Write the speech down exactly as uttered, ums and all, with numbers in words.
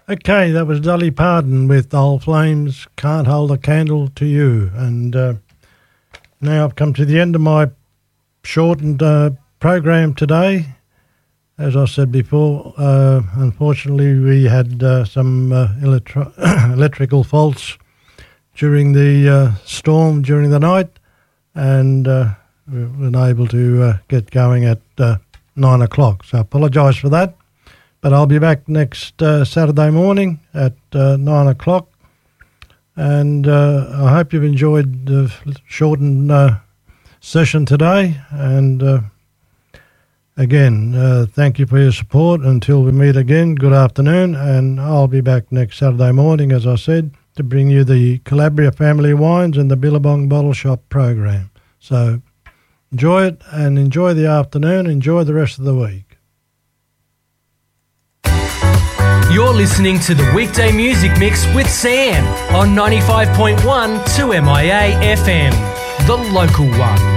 Okay, that was Dolly Parton with Old Flames, Can't Hold a Candle to You. And uh, now I've come to the end of my shortened uh, program today. As I said before, uh, unfortunately we had uh, some uh, electro- electrical faults during the uh, storm during the night, and uh, we weren't able to uh, get going at uh, nine o'clock. So I apologise for that. But I'll be back next uh, Saturday morning at uh, nine o'clock. And uh, I hope you've enjoyed the shortened uh, session today. And uh, again, uh, thank you for your support. Until we meet again, good afternoon. And I'll be back next Saturday morning, as I said, to bring you the Calabria Family Wines and the Billabong Bottle Shop program. So enjoy it and enjoy the afternoon. Enjoy the rest of the week. You're listening to the Weekday Music Mix with Sam on ninety-five point one two M I A F M, the local one.